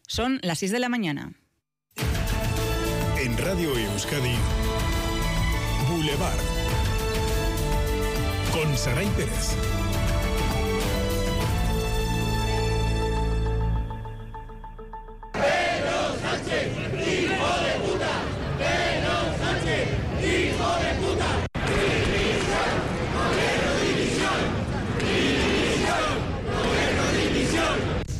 Son las 6 de la mañana. En Radio Euskadi, Boulevard, con Saray Pérez. Pedro Sánchez, hijo de puta. Pedro Sánchez, hijo de puta. Dimisión, gobierno dimisión. Dimisión, gobierno dimisión.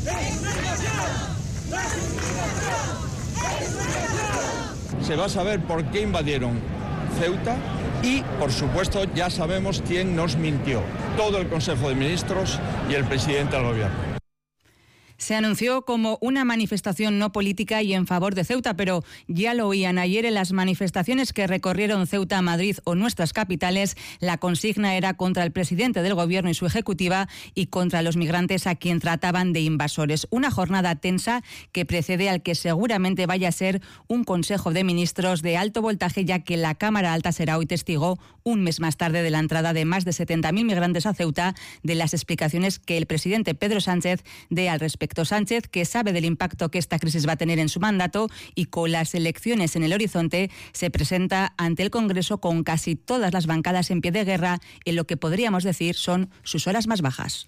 Se va a saber por qué invadieron Ceuta y, por supuesto, ya sabemos quién nos mintió. Todo el Consejo de Ministros y el presidente del Gobierno. Se anunció como una manifestación no política y en favor de Ceuta, pero ya lo oían ayer en las manifestaciones que recorrieron Ceuta, Madrid o nuestras capitales. La consigna era contra el presidente del Gobierno y su ejecutiva y contra los migrantes a quien trataban de invasores. Una jornada tensa que precede al que seguramente vaya a ser un Consejo de Ministros de alto voltaje, ya que la Cámara Alta será hoy testigo, un mes más tarde de la entrada de más de 70.000 migrantes a Ceuta, de las explicaciones que el presidente Pedro Sánchez dé al respecto. Sánchez, que sabe del impacto que esta crisis va a tener en su mandato y con las elecciones en el horizonte, se presenta ante el Congreso con casi todas las bancadas en pie de guerra en lo que podríamos decir son sus horas más bajas.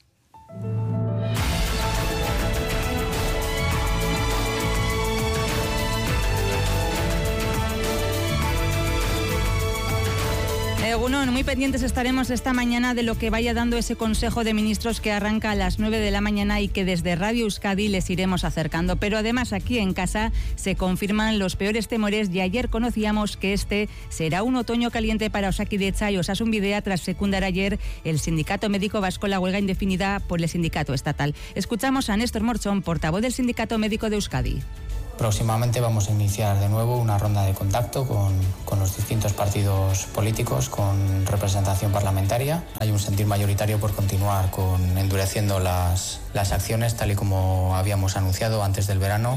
Egunon, muy pendientes estaremos esta mañana de lo que vaya dando ese Consejo de Ministros que arranca a las 9 de la mañana y que desde Radio Euskadi les iremos acercando. Pero además aquí en casa se confirman los peores temores y ayer conocíamos que este será un otoño caliente para Osakidetza y Osasunbidea tras secundar ayer el Sindicato Médico Vasco la huelga indefinida por el sindicato estatal. Escuchamos a Néstor Morchón, portavoz del Sindicato Médico de Euskadi. Próximamente vamos a iniciar de nuevo una ronda de contacto con los distintos partidos políticos, con representación parlamentaria. Hay un sentir mayoritario por continuar endureciendo las acciones tal y como habíamos anunciado antes del verano.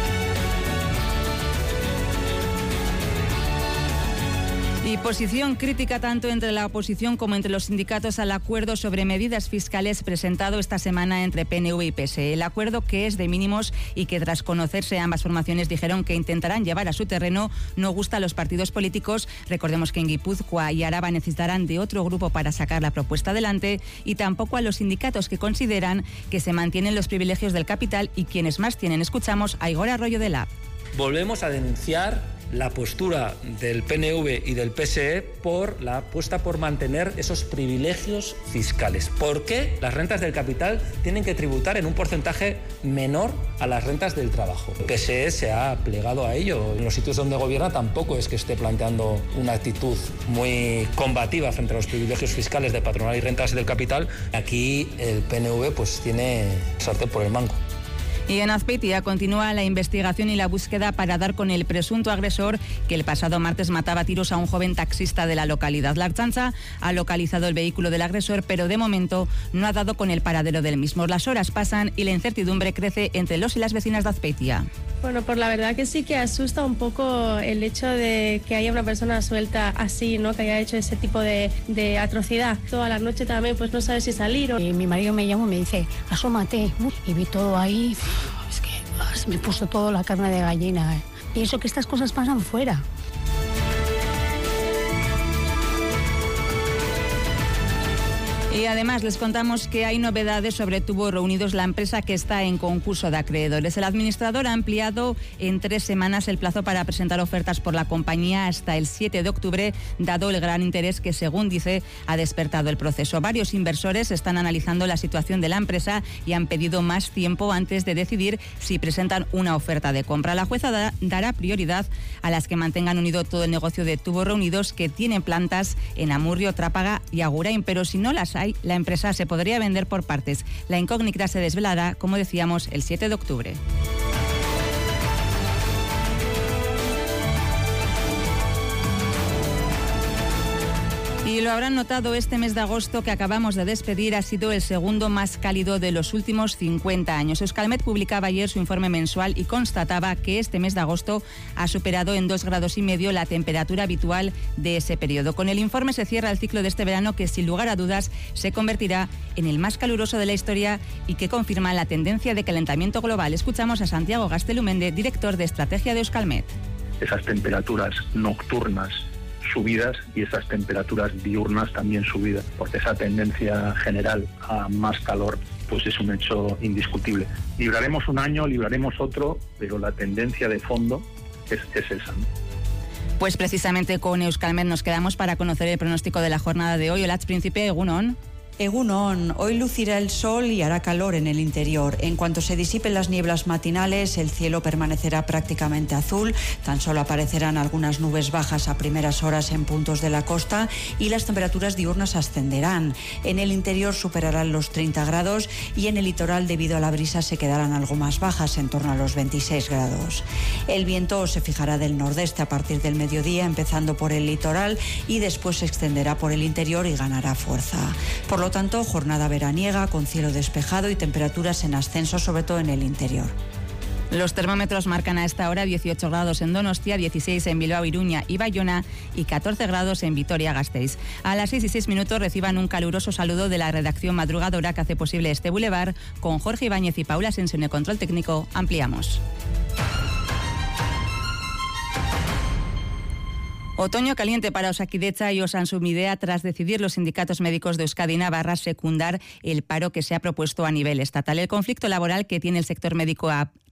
Y posición crítica tanto entre la oposición como entre los sindicatos al acuerdo sobre medidas fiscales presentado esta semana entre PNV y PSE. El acuerdo, que es de mínimos y que tras conocerse ambas formaciones dijeron que intentarán llevar a su terreno, no gusta a los partidos políticos. Recordemos que en Guipúzcoa y Araba necesitarán de otro grupo para sacar la propuesta adelante, y tampoco a los sindicatos, que consideran que se mantienen los privilegios del capital y quienes más tienen. Escuchamos a Igor Arroyo de Lab. Volvemos a denunciar la postura del PNV y del PSE por la apuesta por mantener esos privilegios fiscales. ¿Por qué las rentas del capital tienen que tributar en un porcentaje menor a las rentas del trabajo? El PSE se ha plegado a ello. En los sitios donde gobierna tampoco es que esté planteando una actitud muy combativa frente a los privilegios fiscales de patronal y rentas del capital. Aquí el PNV pues tiene sartén por el mango. Y en Azpeitia continúa la investigación y la búsqueda para dar con el presunto agresor que el pasado martes mataba a tiros a un joven taxista de la localidad. La Ertzaintza ha localizado el vehículo del agresor, pero de momento no ha dado con el paradero del mismo. Las horas pasan y la incertidumbre crece entre los y las vecinas de Azpeitia. Bueno, pues la verdad que sí que asusta un poco el hecho de que haya una persona suelta así, ¿no? Que haya hecho ese tipo de atrocidad. Toda la noche también, pues no sabes si salir. Y mi marido me llamó y me dice, asómate. Y vi todo ahí, es que se me puso todo la carne de gallina. Y eso que estas cosas pasan fuera. Y además les contamos que hay novedades sobre Tubos Reunidos, la empresa que está en concurso de acreedores. El administrador ha ampliado en 3 semanas el plazo para presentar ofertas por la compañía hasta el 7 de octubre, dado el gran interés que, según dice, ha despertado el proceso. Varios inversores están analizando la situación de la empresa y han pedido más tiempo antes de decidir si presentan una oferta de compra. La jueza dará prioridad a las que mantengan unido todo el negocio de Tubos Reunidos, que tienen plantas en Amurrio, Trápaga y Agurain, pero si no las hay, la empresa se podría vender por partes. La incógnita se desvelará, como decíamos, el 7 de octubre. Y Y lo habrán notado, este mes de agosto que acabamos de despedir ha sido el segundo más cálido de los últimos 50 años. Euskalmet publicaba ayer su informe mensual y constataba que este mes de agosto ha superado en 2,5 grados la temperatura habitual de ese periodo. Con el informe se cierra el ciclo de este verano que sin lugar a dudas se convertirá en el más caluroso de la historia y que confirma la tendencia de calentamiento global. Escuchamos a Santiago Gastelumende, director de estrategia de Euskalmet. Esas temperaturas nocturnas subidas y esas temperaturas diurnas también subidas, porque esa tendencia general a más calor pues es un hecho indiscutible. Libraremos un año, libraremos otro, pero la tendencia de fondo es esa, ¿no? Pues precisamente con Euskalmet nos quedamos para conocer el pronóstico de la jornada de hoy. Olatz Príncipe, egunon. Egunon, hoy lucirá el sol y hará calor en el interior. En cuanto se disipen las nieblas matinales, el cielo permanecerá prácticamente azul, tan solo aparecerán algunas nubes bajas a primeras horas en puntos de la costa y las temperaturas diurnas ascenderán. En el interior superarán los 30 grados y en el litoral, debido a la brisa, se quedarán algo más bajas, en torno a los 26 grados. El viento se fijará del nordeste a partir del mediodía, empezando por el litoral y después se extenderá por el interior y ganará fuerza. Por lo tanto, jornada veraniega con cielo despejado y temperaturas en ascenso, sobre todo en el interior. Los termómetros marcan a esta hora 18 grados en Donostia, 16 en Bilbao, Iruña y Bayona y 14 grados en Vitoria-Gasteiz. A las 6:06 reciban un caluroso saludo de la redacción madrugadora que hace posible este bulevar. Con Jorge Ibáñez y Paula Asensio en el control técnico, ampliamos. Otoño caliente para Osakidetza y Osansumidea tras decidir los sindicatos médicos de Euskadi y Navarra secundar el paro que se ha propuesto a nivel estatal. El conflicto laboral que tiene al sector médico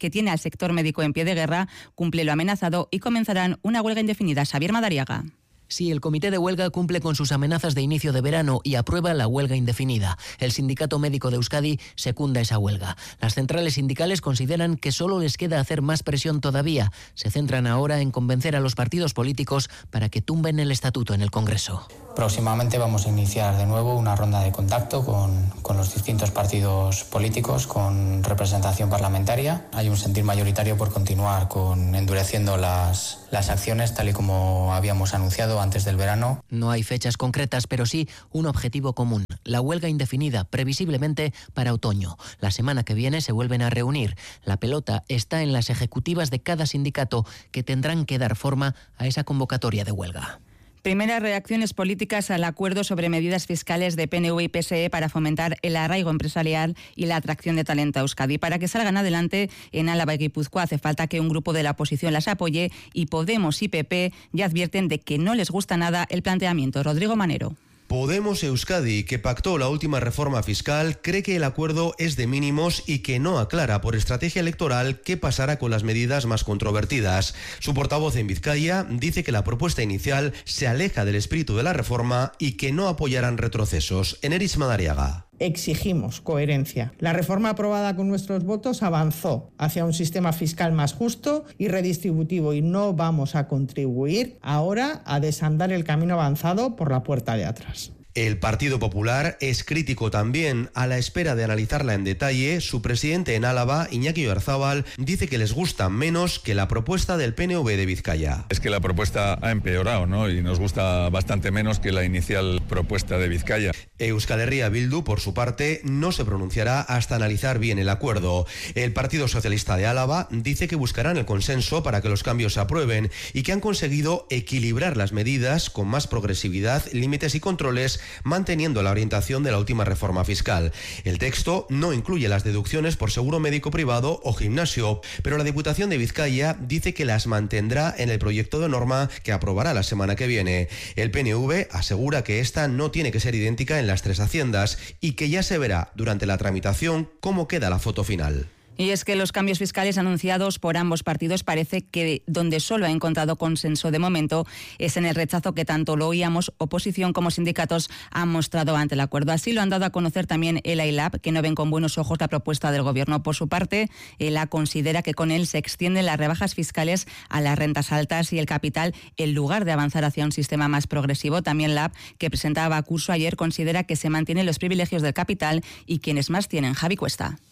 en pie de guerra cumple lo amenazado y comenzarán una huelga indefinida. Xavier Madariaga. Si el comité de huelga cumple con sus amenazas de inicio de verano y aprueba la huelga indefinida, el Sindicato Médico de Euskadi secunda esa huelga. Las centrales sindicales consideran que solo les queda hacer más presión todavía. Se centran ahora en convencer a los partidos políticos para que tumben el estatuto en el Congreso. Próximamente vamos a iniciar de nuevo una ronda de contacto con los distintos partidos políticos, con representación parlamentaria. Hay un sentir mayoritario por continuar endureciendo las acciones, tal y como habíamos anunciado antes del verano. No hay fechas concretas, pero sí un objetivo común: la huelga indefinida, previsiblemente para otoño. La semana que viene se vuelven a reunir. La pelota está en las ejecutivas de cada sindicato, que tendrán que dar forma a esa convocatoria de huelga. Primeras reacciones políticas al acuerdo sobre medidas fiscales de PNV y PSE para fomentar el arraigo empresarial y la atracción de talento a Euskadi. Para que salgan adelante en Álava y Guipúzcoa hace falta que un grupo de la oposición las apoye, y Podemos y PP ya advierten de que no les gusta nada el planteamiento. Rodrigo Manero. Podemos Euskadi, que pactó la última reforma fiscal, cree que el acuerdo es de mínimos y que no aclara por estrategia electoral qué pasará con las medidas más controvertidas. Su portavoz en Vizcaya dice que la propuesta inicial se aleja del espíritu de la reforma y que no apoyarán retrocesos. Eneris Madariaga. Exigimos coherencia. La reforma aprobada con nuestros votos avanzó hacia un sistema fiscal más justo y redistributivo, y no vamos a contribuir ahora a desandar el camino avanzado por la puerta de atrás. El Partido Popular es crítico también. A la espera de analizarla en detalle, su presidente en Álava, Iñaki Oyarzábal, dice que les gusta menos que la propuesta del PNV de Vizcaya. Es que la propuesta ha empeorado, ¿no? Y nos gusta bastante menos que la inicial propuesta de Vizcaya. Euskal Herria Bildu, por su parte, no se pronunciará hasta analizar bien el acuerdo. El Partido Socialista de Álava dice que buscarán el consenso para que los cambios se aprueben y que han conseguido equilibrar las medidas con más progresividad, límites y controles, manteniendo la orientación de la última reforma fiscal. El texto no incluye las deducciones por seguro médico privado o gimnasio, pero la Diputación de Vizcaya dice que las mantendrá en el proyecto de norma que aprobará la semana que viene. El PNV asegura que esta no tiene que ser idéntica en las tres haciendas y que ya se verá durante la tramitación cómo queda la foto final. Y es que los cambios fiscales anunciados por ambos partidos parece que donde solo ha encontrado consenso de momento es en el rechazo que tanto lo oíamos, oposición como sindicatos han mostrado ante el acuerdo. Así lo han dado a conocer también ELA y LAB, que no ven con buenos ojos la propuesta del Gobierno. Por su parte, ELA considera que con él se extienden las rebajas fiscales a las rentas altas y el capital en lugar de avanzar hacia un sistema más progresivo. También LAB, que presentaba curso ayer, considera que se mantienen los privilegios del capital y quienes más tienen. Javi Cuesta.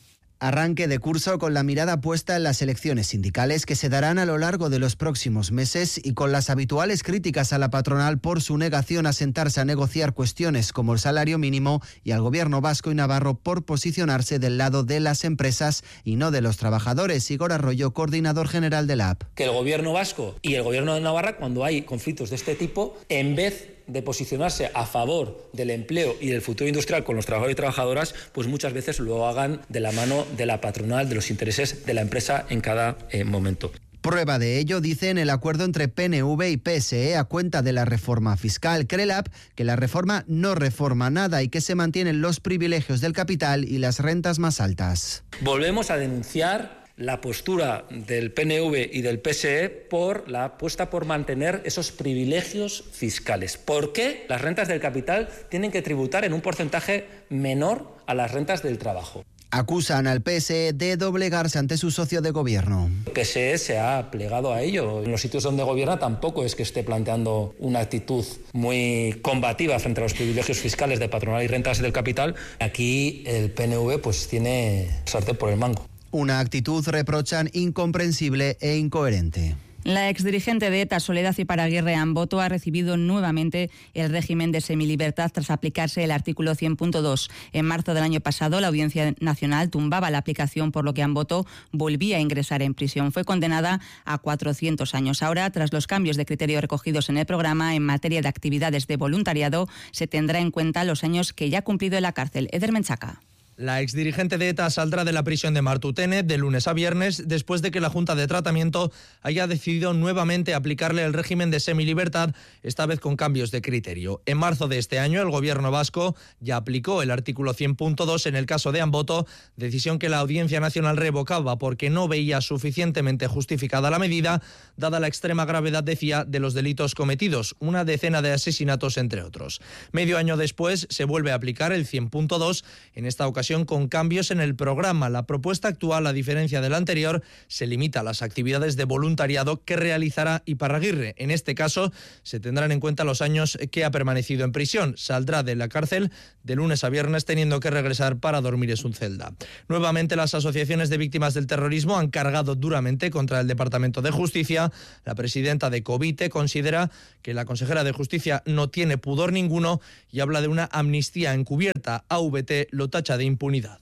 Arranque de curso con la mirada puesta en las elecciones sindicales que se darán a lo largo de los próximos meses y con las habituales críticas a la patronal por su negación a sentarse a negociar cuestiones como el salario mínimo y al gobierno vasco y navarro por posicionarse del lado de las empresas y no de los trabajadores. Igor Arroyo, coordinador general de la AP. Que el gobierno vasco y el gobierno de Navarra, cuando hay conflictos de este tipo, en vez de posicionarse a favor del empleo y del futuro industrial con los trabajadores y trabajadoras, pues muchas veces lo hagan de la mano de la patronal, de los intereses de la empresa en cada momento. Prueba de ello, dicen, el acuerdo entre PNV y PSE a cuenta de la reforma fiscal. Cree la AP que la reforma no reforma nada y que se mantienen los privilegios del capital y las rentas más altas. Volvemos a denunciar la postura del PNV y del PSE por la apuesta por mantener esos privilegios fiscales. ¿Por qué las rentas del capital tienen que tributar en un porcentaje menor a las rentas del trabajo? Acusan al PSE de doblegarse ante su socio de gobierno. El PSE se ha plegado a ello. En los sitios donde gobierna tampoco es que esté planteando una actitud muy combativa frente a los privilegios fiscales de patronal y rentas del capital. Aquí el PNV pues tiene sartén por el mango. Una actitud, reprochan, incomprensible e incoherente. La exdirigente de ETA, Soledad Iparaguirre Amboto, ha recibido nuevamente el régimen de semilibertad tras aplicarse el artículo 100.2. En marzo del año pasado, la Audiencia Nacional tumbaba la aplicación, por lo que Amboto volvía a ingresar en prisión. Fue condenada a 400 años. Ahora, tras los cambios de criterio recogidos en el programa en materia de actividades de voluntariado, se tendrá en cuenta los años que ya ha cumplido en la cárcel. Eder Menchaca. La exdirigente de ETA saldrá de la prisión de Martutene de lunes a viernes después de que la Junta de Tratamiento haya decidido nuevamente aplicarle el régimen de semilibertad, esta vez con cambios de criterio. En marzo de este año, el gobierno vasco ya aplicó el artículo 100.2 en el caso de Amboto, decisión que la Audiencia Nacional revocaba porque no veía suficientemente justificada la medida, dada la extrema gravedad, decía, de los delitos cometidos, una decena de asesinatos entre otros. Medio año después se vuelve a aplicar el 100.2, en esta ocasión con cambios en el programa. La propuesta actual, a diferencia de la anterior, se limita a las actividades de voluntariado que realizará Iparaguirre. En este caso, se tendrán en cuenta los años que ha permanecido en prisión. Saldrá de la cárcel de lunes a viernes, teniendo que regresar para dormir en su celda. Nuevamente, las asociaciones de víctimas del terrorismo han cargado duramente contra el Departamento de Justicia. La presidenta de Covite considera que la consejera de Justicia no tiene pudor ninguno y habla de una amnistía encubierta. AVT lo tacha de impunidad.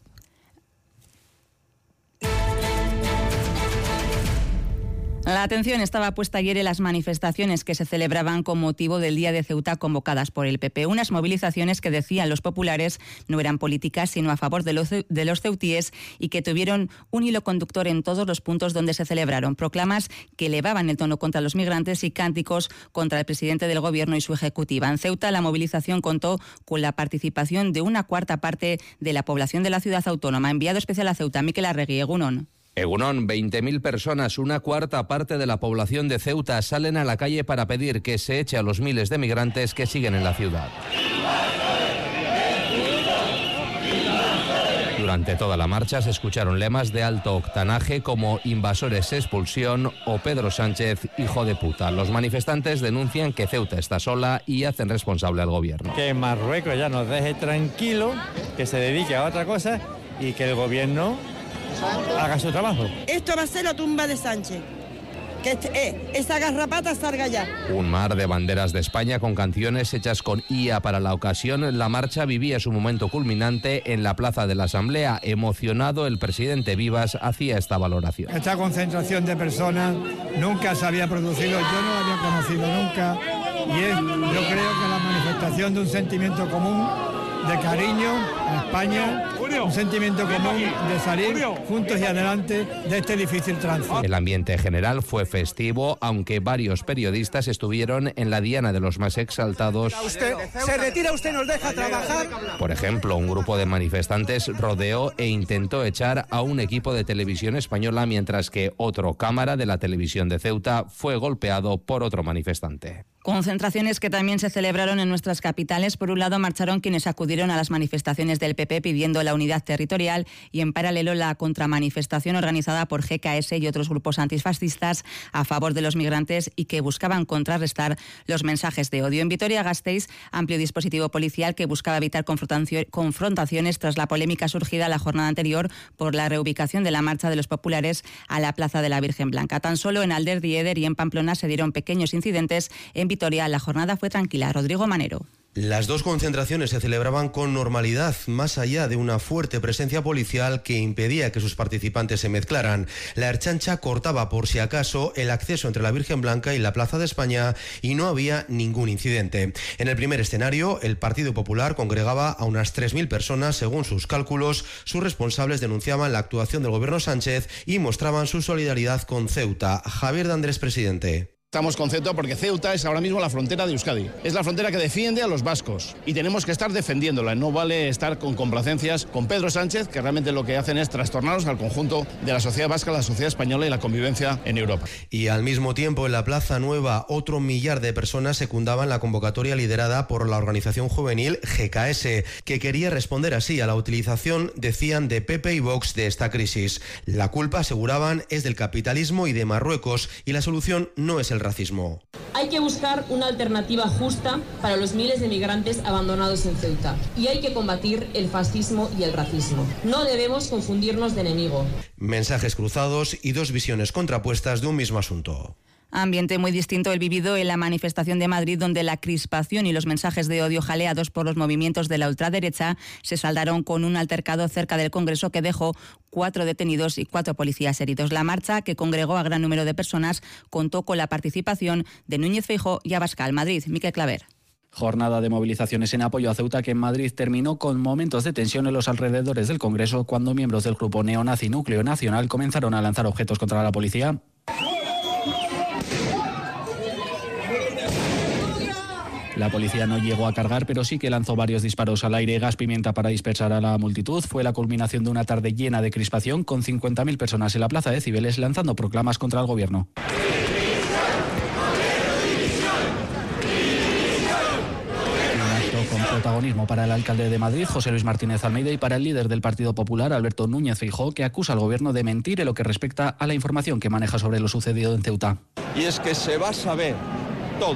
La atención estaba puesta ayer en las manifestaciones que se celebraban con motivo del Día de Ceuta convocadas por el PP. Unas movilizaciones que, decían los populares, no eran políticas sino a favor de los ceutíes y que tuvieron un hilo conductor en todos los puntos donde se celebraron. Proclamas que elevaban el tono contra los migrantes y cánticos contra el presidente del gobierno y su ejecutiva. En Ceuta, la movilización contó con la participación de una cuarta parte de la población de la ciudad autónoma. Enviado especial a Ceuta, Mikel Arregui, Egunon. Egunon, 20.000 personas, una cuarta parte de la población de Ceuta, salen a la calle para pedir que se eche a los miles de migrantes que siguen en la ciudad. Durante toda la marcha se escucharon lemas de alto octanaje como invasores expulsión o Pedro Sánchez hijo de puta. Los manifestantes denuncian que Ceuta está sola y hacen responsable al gobierno. Que Marruecos ya nos deje tranquilo, que se dedique a otra cosa y que el gobierno haga su trabajo. Esto va a ser la tumba de Sánchez. Que esa garrapata salga ya. Un mar de banderas de España con canciones hechas con IA para la ocasión. La marcha vivía su momento culminante en la Plaza de la Asamblea. Emocionado, el presidente Vivas hacía esta valoración. Esta concentración de personas nunca se había producido, yo no la había conocido nunca. Y yo creo que la manifestación de un sentimiento común de cariño a España, un sentimiento común de salir juntos y adelante de este difícil trance. El ambiente general fue festivo, aunque varios periodistas estuvieron en la diana de los más exaltados. Se retira usted, nos deja trabajar. Por ejemplo, un grupo de manifestantes rodeó e intentó echar a un equipo de televisión española, mientras que otro cámara de la televisión de Ceuta fue golpeado por otro manifestante. Concentraciones que también se celebraron en nuestras capitales. Por un lado, marcharon quienes acudieron a las manifestaciones del PP pidiendo la unidad territorial y en paralelo la contramanifestación organizada por GKS y otros grupos antifascistas a favor de los migrantes y que buscaban contrarrestar los mensajes de odio. En Vitoria-Gasteiz, amplio dispositivo policial que buscaba evitar confrontaciones tras la polémica surgida la jornada anterior por la reubicación de la marcha de los populares a la Plaza de la Virgen Blanca. Tan solo en Alder de Eder y en Pamplona se dieron pequeños incidentes. En Vitoria la jornada fue tranquila. Rodrigo Manero. Las dos concentraciones se celebraban con normalidad, más allá de una fuerte presencia policial que impedía que sus participantes se mezclaran. La Ertzaintza cortaba por si acaso el acceso entre la Virgen Blanca y la Plaza de España y no había ningún incidente. En el primer escenario, el Partido Popular congregaba a unas 3.000 personas. Según sus cálculos, sus responsables denunciaban la actuación del gobierno Sánchez y mostraban su solidaridad con Ceuta. Javier de Andrés, presidente. Estamos con Ceuta porque Ceuta es ahora mismo la frontera de Euskadi. Es la frontera que defiende a los vascos y tenemos que estar defendiéndola. No vale estar con complacencias con Pedro Sánchez, que realmente lo que hacen es trastornarnos al conjunto de la sociedad vasca, la sociedad española y la convivencia en Europa. Y al mismo tiempo, en la Plaza Nueva, otro millar de personas secundaban la convocatoria liderada por la organización juvenil GKS, que quería responder así a la utilización, decían, de PP y Vox de esta crisis. La culpa, aseguraban, es del capitalismo y de Marruecos y la solución no es el racismo. Hay que buscar una alternativa justa para los miles de migrantes abandonados en Ceuta y hay que combatir el fascismo y el racismo. No debemos confundirnos de enemigo. Mensajes cruzados y dos visiones contrapuestas de un mismo asunto. Ambiente muy distinto el vivido en la manifestación de Madrid, donde la crispación y los mensajes de odio jaleados por los movimientos de la ultraderecha se saldaron con un altercado cerca del Congreso que dejó 4 detenidos y 4 policías heridos. La marcha, que congregó a gran número de personas, contó con la participación de Núñez Feijóo y Abascal. Madrid, Miquel Claver. Jornada de movilizaciones en apoyo a Ceuta que en Madrid terminó con momentos de tensión en los alrededores del Congreso cuando miembros del grupo neonazi Núcleo Nacional comenzaron a lanzar objetos contra la policía. La policía no llegó a cargar, pero sí que lanzó varios disparos al aire, gas pimienta para dispersar a la multitud. Fue la culminación de una tarde llena de crispación, con 50.000 personas en la Plaza de Cibeles lanzando proclamas contra el gobierno. Con protagonismo para el alcalde de Madrid, José Luis Martínez Almeida, y para el líder del Partido Popular, Alberto Núñez Feijóo, que acusa al gobierno de mentir en lo que respecta a la información que maneja sobre lo sucedido en Ceuta. Y es que se va a saber todo.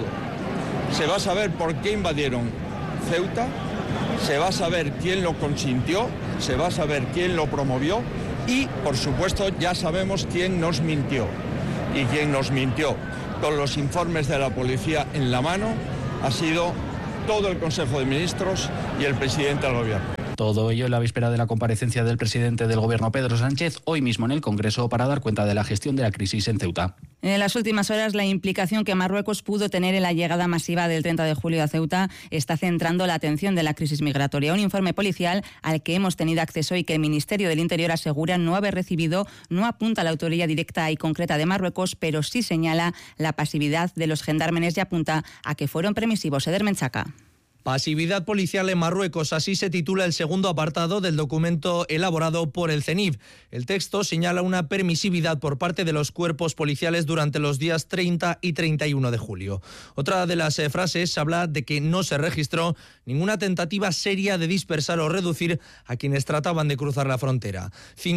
Se va a saber por qué invadieron Ceuta, se va a saber quién lo consintió, se va a saber quién lo promovió y, por supuesto, ya sabemos quién nos mintió. Y quien nos mintió con los informes de la policía en la mano ha sido todo el Consejo de Ministros y el presidente del Gobierno. Todo ello en la víspera de la comparecencia del presidente del Gobierno, Pedro Sánchez, hoy mismo en el Congreso para dar cuenta de la gestión de la crisis en Ceuta. En las últimas horas, la implicación que Marruecos pudo tener en la llegada masiva del 30 de julio a Ceuta está centrando la atención de la crisis migratoria. Un informe policial al que hemos tenido acceso y que el Ministerio del Interior asegura no haber recibido no apunta a la autoría directa y concreta de Marruecos, pero sí señala la pasividad de los gendarmes y apunta a que fueron permisivos. Eder Menchaca. Pasividad policial en Marruecos, así se titula el segundo apartado del documento elaborado por el CENIF. El texto señala una permisividad por parte de los cuerpos policiales durante los días 30 y 31 de julio. Otra de las frases habla de que no se registró ninguna tentativa seria de dispersar o reducir a quienes trataban de cruzar la frontera.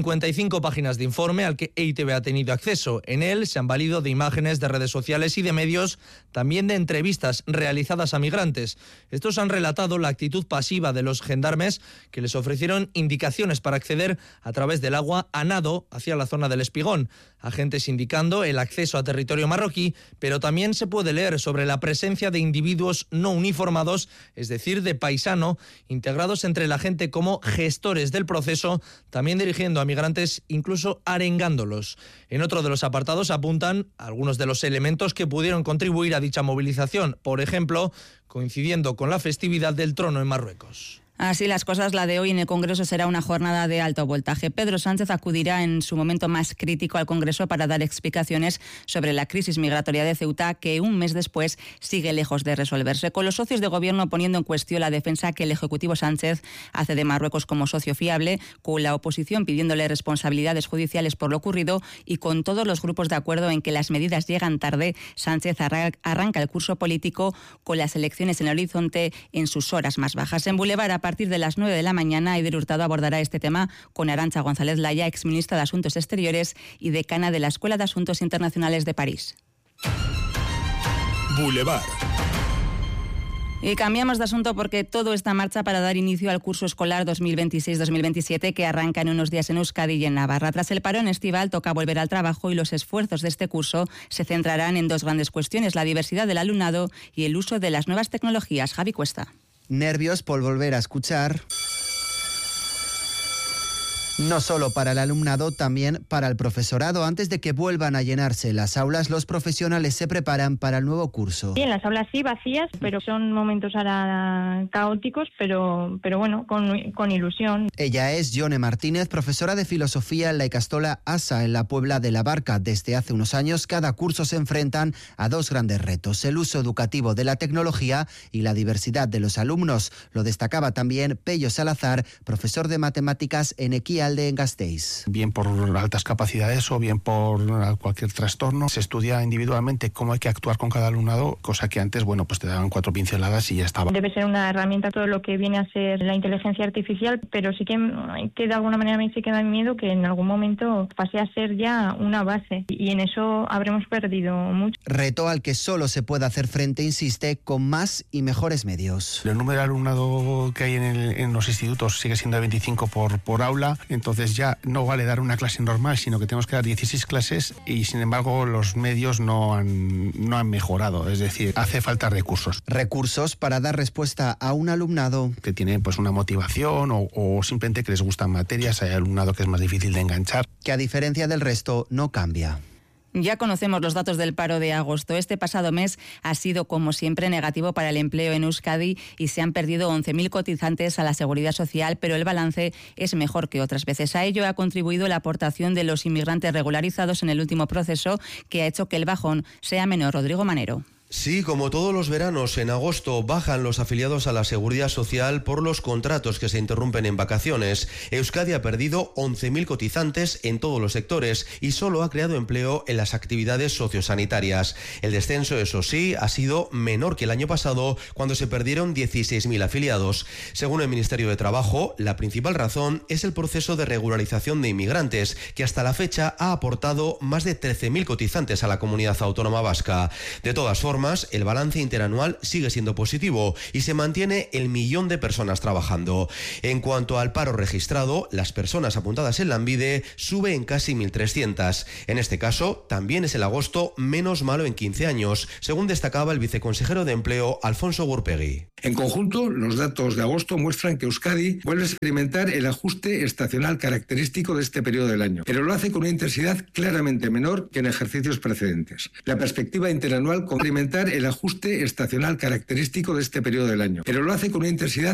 55 páginas de informe al que EITV ha tenido acceso. En él se han valido de imágenes de redes sociales y de medios, también de entrevistas realizadas a migrantes. Estos han relatado la actitud pasiva de los gendarmes que les ofrecieron indicaciones para acceder a través del agua a nado hacia la zona del Espigón. Agentes indicando el acceso a territorio marroquí, pero también se puede leer sobre la presencia de individuos no uniformados, es decir, de paisano, integrados entre la gente como gestores del proceso, también dirigiendo a migrantes, incluso arengándolos. En otro de los apartados apuntan algunos de los elementos que pudieron contribuir a dicha movilización, por ejemplo, coincidiendo con la festividad del trono en Marruecos. Así las cosas, la de hoy en el Congreso será una jornada de alto voltaje. Pedro Sánchez acudirá en su momento más crítico al Congreso para dar explicaciones sobre la crisis migratoria de Ceuta, que un mes después sigue lejos de resolverse. Con los socios de gobierno poniendo en cuestión la defensa que el Ejecutivo Sánchez hace de Marruecos como socio fiable, con la oposición pidiéndole responsabilidades judiciales por lo ocurrido y con todos los grupos de acuerdo en que las medidas llegan tarde, Sánchez arranca el curso político con las elecciones en el horizonte en sus horas más bajas. En Boulevard, a partir de las 9 de la mañana, Eider Hurtado abordará este tema con Arantxa González Laya, exministra de Asuntos Exteriores y decana de la Escuela de Asuntos Internacionales de París. Boulevard. Y cambiamos de asunto porque todo está en marcha para dar inicio al curso escolar 2026-2027 que arranca en unos días en Euskadi y en Navarra. Tras el parón estival toca volver al trabajo y los esfuerzos de este curso se centrarán en dos grandes cuestiones: la diversidad del alumnado y el uso de las nuevas tecnologías. Javi Cuesta. Nervios por volver a escuchar. No solo para el alumnado, también para el profesorado. Antes de que vuelvan a llenarse las aulas, los profesionales se preparan para el nuevo curso. Bien, las aulas sí vacías, pero son momentos ahora caóticos, pero bueno, con ilusión. Ella es Yone Martínez, profesora de filosofía en la Ikastola Asa, en la Puebla de la Barca. Desde hace unos años, cada curso se enfrentan a dos grandes retos: el uso educativo de la tecnología y la diversidad de los alumnos. Lo destacaba también Pello Salazar, profesor de matemáticas en Equialde, en Gasteiz. Bien por altas capacidades o bien por cualquier trastorno, se estudia individualmente cómo hay que actuar con cada alumnado, cosa que antes, pues te daban 4 pinceladas y ya estaba. Debe ser una herramienta todo lo que viene a ser la inteligencia artificial, pero sí que de alguna manera me sí que da miedo que en algún momento pase a ser ya una base y en eso habremos perdido mucho. Reto al que solo se puede hacer frente, insiste, con más y mejores medios. El número de alumnado que hay en los institutos sigue siendo de 25 por aula. Entonces ya no vale dar una clase normal, sino que tenemos que dar 16 clases y sin embargo los medios no han mejorado, es decir, hace falta recursos. Recursos para dar respuesta a un alumnado que tiene una motivación o simplemente que les gustan materias. Hay alumnado que es más difícil de enganchar. Que a diferencia del resto no cambia. Ya conocemos los datos del paro de agosto. Este pasado mes ha sido, como siempre, negativo para el empleo en Euskadi y se han perdido 11.000 cotizantes a la Seguridad Social, pero el balance es mejor que otras veces. A ello ha contribuido la aportación de los inmigrantes regularizados en el último proceso, que ha hecho que el bajón sea menor. Rodrigo Manero. Sí, como todos los veranos, en agosto bajan los afiliados a la Seguridad Social por los contratos que se interrumpen en vacaciones. Euskadi ha perdido 11.000 cotizantes en todos los sectores y solo ha creado empleo en las actividades sociosanitarias. El descenso, eso sí, ha sido menor que el año pasado, cuando se perdieron 16.000 afiliados. Según el Ministerio de Trabajo, la principal razón es el proceso de regularización de inmigrantes, que hasta la fecha ha aportado más de 13.000 cotizantes a la comunidad autónoma vasca. De todas formas, el balance interanual sigue siendo positivo y se mantiene el 1.000.000 de personas trabajando. En cuanto al paro registrado, las personas apuntadas en Lanbide sube en casi 1.300. En este caso, también es el agosto menos malo en 15 años, según destacaba el viceconsejero de Empleo, Alfonso Gurpegui. En conjunto, los datos de agosto muestran que Euskadi vuelve a experimentar el ajuste estacional característico de este periodo del año, pero lo hace con una intensidad claramente menor que en ejercicios precedentes. La perspectiva interanual complementa el ajuste estacional característico de este periodo del año, pero lo hace con una intensidad